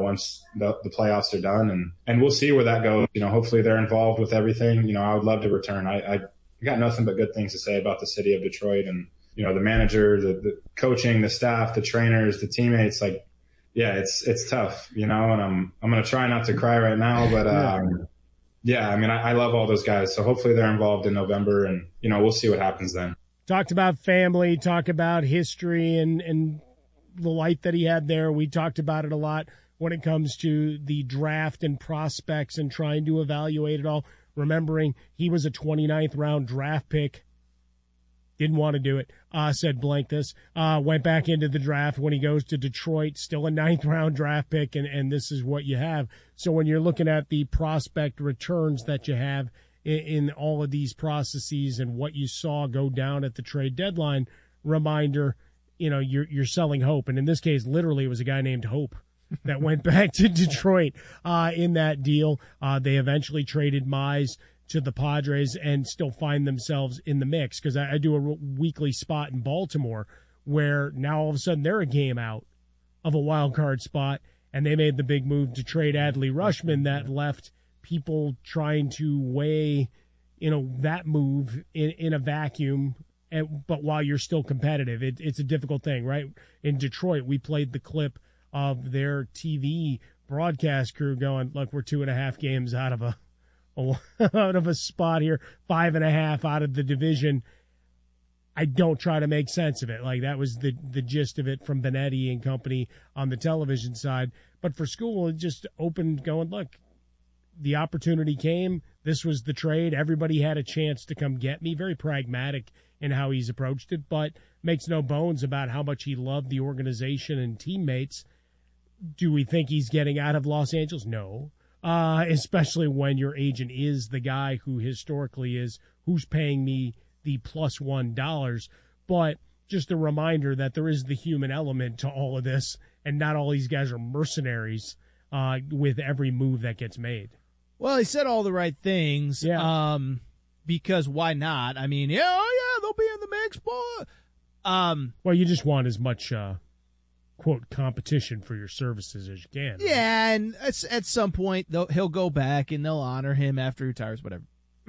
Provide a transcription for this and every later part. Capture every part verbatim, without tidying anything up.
once the, the playoffs are done, and, and we'll see where that goes. You know, hopefully they're involved with everything. You know, I would love to return. I, I got nothing but good things to say about the city of Detroit, and, you know, the manager, the, the coaching, the staff, the trainers, the teammates. Like, yeah, it's, it's tough, you know, and I'm, I'm going to try not to cry right now, but, um, yeah, I mean, I, I love all those guys. So hopefully they're involved in November, and, you know, we'll see what happens then. Talked about family, talk about history and, and the life that he had there. We talked about it a lot when it comes to the draft and prospects and trying to evaluate it all. Remembering he was a twenty-ninth round draft pick. Didn't want to do it. Uh, said blank this. Uh, went back into the draft when he goes to Detroit, still a ninth round draft pick, and, and this is what you have. So when you're looking at the prospect returns that you have in, in all of these processes and what you saw go down at the trade deadline, reminder, you know, you're you're selling hope. And in this case, literally it was a guy named Hope that went back to Detroit uh, in that deal. Uh, they eventually traded Mize to the Padres and still find themselves in the mix, because I, I do a weekly spot in Baltimore where now all of a sudden they're a game out of a wild card spot, and they made the big move to trade Adley Rutschman that left people trying to weigh, you know, that move in, in a vacuum. And, but while you're still competitive, it, it's a difficult thing, right? In Detroit, we played the clip of their T V broadcast crew going, look, we're two and a half games out of a out of a spot here, five and a half out of the division. I don't try to make sense of it. Like, that was the the gist of it from Benetti and company on the television side. But for School, it just opened going, look, the opportunity came. This was the trade. Everybody had a chance to come get me. Very pragmatic in how he's approached it, but makes no bones about how much he loved the organization and teammates. Do we think he's getting out of Los Angeles? No. Uh, especially when your agent is the guy who historically is who's paying me the plus one dollars. But just a reminder that there is the human element to all of this, and not all these guys are mercenaries uh, with every move that gets made. Well, he said all the right things. Yeah. Um, because why not? I mean, yeah, oh yeah, they'll be in the mix, boy. Um, well, you just want as much uh, quote competition for your services as you can. Yeah, right? And at, at some point he'll go back and they'll honor him after he retires, whatever.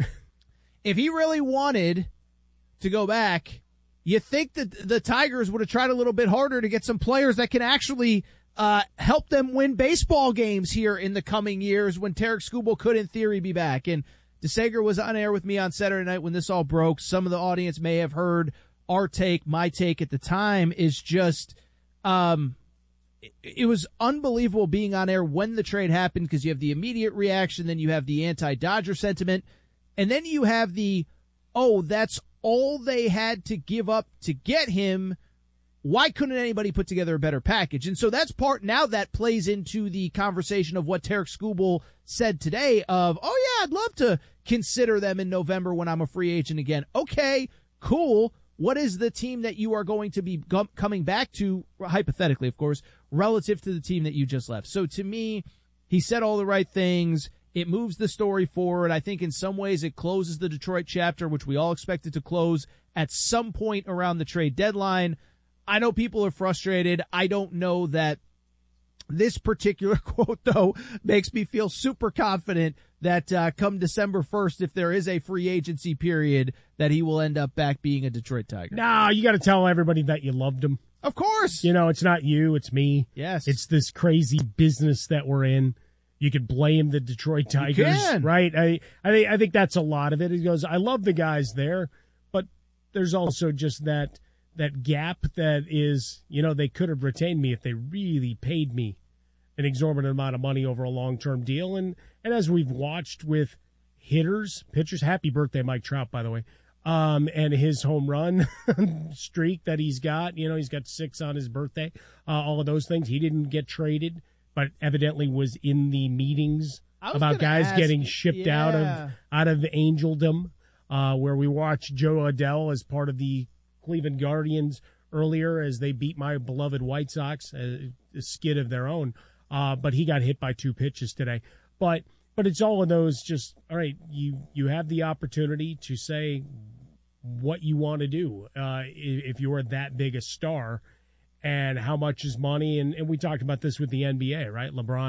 If he really wanted to go back, you think that the Tigers would have tried a little bit harder to get some players that can actually uh, help them win baseball games here in the coming years when Tarik Skubal could, in theory, be back. And DeSager was on air with me on Saturday night when this all broke. Some of the audience may have heard our take. My take at the time is just um, it, it was unbelievable being on air when the trade happened, because you have the immediate reaction, then you have the anti-Dodger sentiment, and then you have the, oh, that's all they had to give up to get him. Why couldn't anybody put together a better package? And so that's part, now that plays into the conversation of what Tarik Skubal said today of, oh yeah, I'd love to consider them in November when I'm a free agent again. Okay, cool. What is the team that you are going to be g- coming back to, hypothetically, of course, relative to the team that you just left? So to me, he said all the right things. It moves the story forward. I think in some ways it closes the Detroit chapter, which we all expected to close at some point around the trade deadline. I know people are frustrated. I don't know that this particular quote, though, makes me feel super confident that uh, come December first, if there is a free agency period, that he will end up back being a Detroit Tiger. No, you got to tell everybody that you loved him. Of course. You know, it's not you, it's me. Yes. It's this crazy business that we're in. You could blame the Detroit Tigers, right? I, I think, I think that's a lot of it. He goes, I love the guys there, but there's also just that, that gap that is, you know, they could have retained me if they really paid me an exorbitant amount of money over a long-term deal. And, and as we've watched with hitters, pitchers, happy birthday, Mike Trout, by the way, um, and his home run streak that he's got, you know, he's got six on his birthday, uh, all of those things. He didn't get traded, but evidently was in the meetings about guys ask, getting shipped yeah. out of, out of Angeldom, uh, where we watched Joe Adell as part of the Cleveland Guardians earlier as they beat my beloved White Sox, a, a skid of their own. Uh, but he got hit by two pitches today. But but it's all of those just, all right, you, you have the opportunity to say what you want to do uh, if you're that big a star, and how much is money. And, and we talked about this with the N B A, right? LeBron